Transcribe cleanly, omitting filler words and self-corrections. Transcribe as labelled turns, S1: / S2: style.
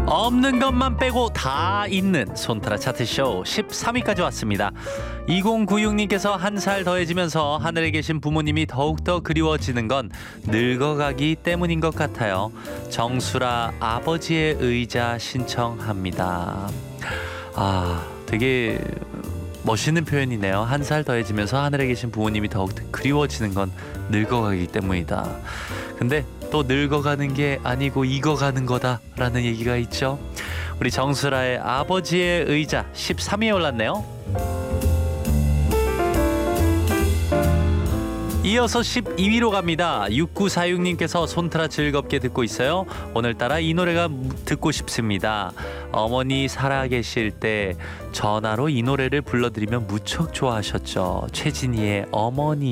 S1: 없는 것만 빼고 다 있는 손트라 차트쇼 13위까지 왔습니다. 2096님께서 한 살 더해지면서 하늘에 계신 부모님이 더욱더 그리워지는 건 늙어가기 때문인 것 같아요. 정수라 아버지의 의자 신청합니다. 되게 멋있는 표현이네요. 한 살 더해지면서 하늘에 계신 부모님이 더욱더 그리워지는 건 늙어가기 때문이다. 근데 또 늙어가는 게 아니고 익어가는 거다라는 얘기가 있죠. 우리 정수라의 아버지의 의자 13위에 올랐네요. 이어서 12위로 갑니다. 6946님께서 손트라 즐겁게 듣고 있어요. 오늘따라 이 노래가 듣고 싶습니다. 어머니 살아계실 때 전화로 이 노래를 불러드리면 무척 좋아하셨죠. 최진희의 어머니.